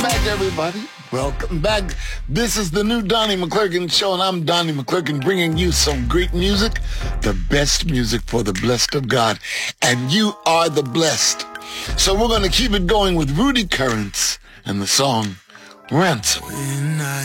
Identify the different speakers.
Speaker 1: Back, everybody. Welcome back. This is the new Donnie McClurkin Show, and I'm Donnie McClurkin, bringing you some great music, the best music for the blessed of God. And you are the blessed. So we're going to keep it going with Rudy Currents and the song Ransom.